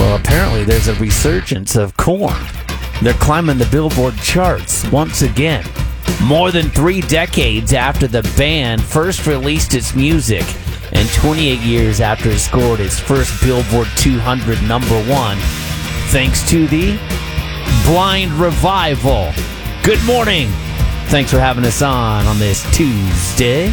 Well, apparently there's a resurgence of Korn. They're climbing the Billboard charts once again. More than 3 decades after the band first released its music, and 28 years after it scored its first Billboard 200 #1, thanks to the Blind Revival. Good morning. Thanks for having us on this Tuesday.